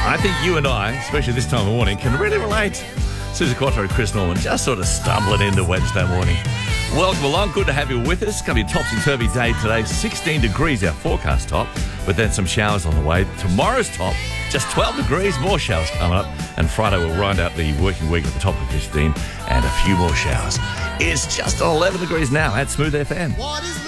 I think you and I, especially this time of morning, can really relate. Susie Quattro, Chris Norman, just sort of stumbling into Wednesday morning. Welcome along. Good to have you with us. It's going to be a topsy-turvy day today. 16 degrees our forecast top, but then some showers on the way. Tomorrow's top, just 12 degrees, more showers coming up. And Friday we'll round out the working week at the top of 15 and a few more showers. It's just 11 degrees now at Smooth FM.